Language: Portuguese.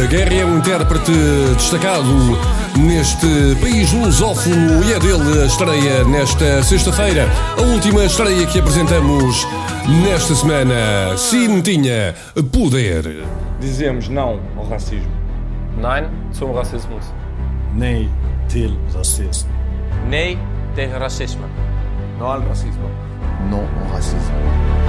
Guerra é um intérprete destacado neste país lusófono e é dele a estreia nesta sexta-feira. A última estreia que apresentamos nesta semana. Sintinha Poder. Dizemos não ao racismo. Nein zum Rassismus. Nee til racisme. Nee tegen racisme. Não ao racismo. Non au racisme.